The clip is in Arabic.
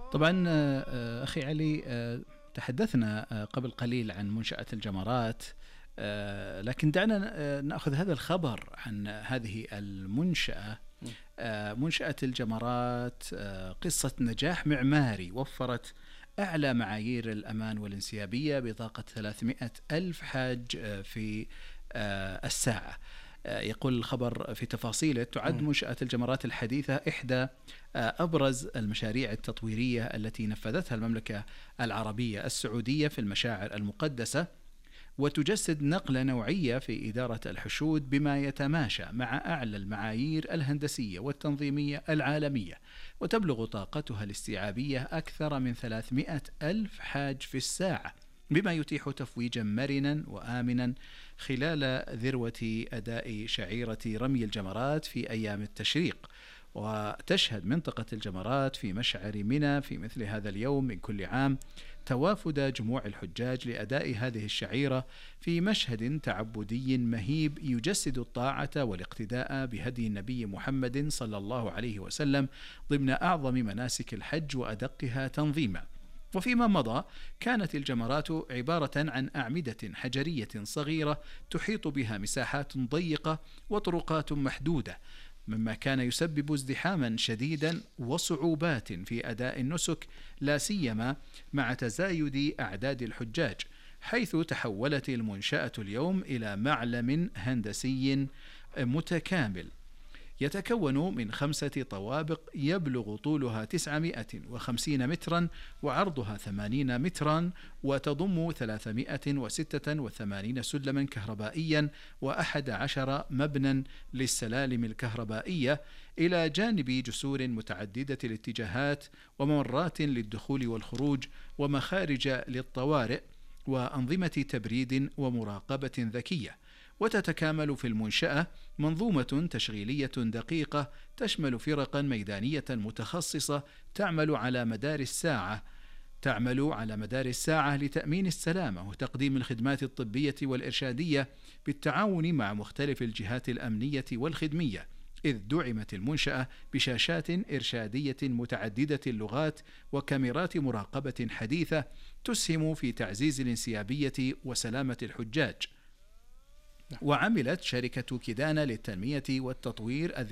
طبعا أخي علي، تحدثنا قبل قليل عن منشأة الجمرات. لكن دعنا نأخذ هذا الخبر عن هذه المنشأة. م. منشأة الجمرات قصة نجاح معماري وفرت أعلى معايير الأمان والانسيابية بطاقة 300 ألف حاج في الساعة. يقول الخبر في تفاصيله: تعد منشأة الجمرات الحديثة إحدى أبرز المشاريع التطويرية التي نفذتها المملكة العربية السعودية في المشاعر المقدسة، وتجسد نقلة نوعية في إدارة الحشود بما يتماشى مع أعلى المعايير الهندسية والتنظيمية العالمية، وتبلغ طاقتها الاستيعابية أكثر من 300 ألف حاج في الساعة، بما يتيح تفويجا مرنا وآمنا خلال ذروة أداء شعيرة رمي الجمرات في أيام التشريق. وتشهد منطقة الجمرات في مشعر منى في مثل هذا اليوم من كل عام توافد جموع الحجاج لأداء هذه الشعيرة في مشهد تعبدي مهيب يجسد الطاعة والاقتداء بهدي النبي محمد صلى الله عليه وسلم ضمن أعظم مناسك الحج وأدقها تنظيما. وفيما مضى كانت الجمرات عبارة عن أعمدة حجرية صغيرة تحيط بها مساحات ضيقة وطرقات محدودة، مما كان يسبب ازدحاما شديدا وصعوبات في أداء النسك، لا سيما مع تزايد أعداد الحجاج، حيث تحولت المنشأة اليوم إلى معلم هندسي متكامل يتكون من 5 طوابق يبلغ طولها 950 مترا وعرضها 80 مترا، وتضم 386 سلما كهربائيا و11 مبنى للسلالم الكهربائية، إلى جانب جسور متعددة الاتجاهات وممرات للدخول والخروج ومخارج للطوارئ وأنظمة تبريد ومراقبة ذكية. وتتكامل في المنشأة منظومة تشغيلية دقيقة تشمل فرقا ميدانية متخصصة تعمل على مدار الساعة لتأمين السلامة وتقديم الخدمات الطبية والإرشادية بالتعاون مع مختلف الجهات الأمنية والخدمية، إذ دعمت المنشأة بشاشات إرشادية متعددة اللغات وكاميرات مراقبة حديثة تسهم في تعزيز الانسيابية وسلامة الحجاج. وعملت شركة كيدانا للتنمية والتطوير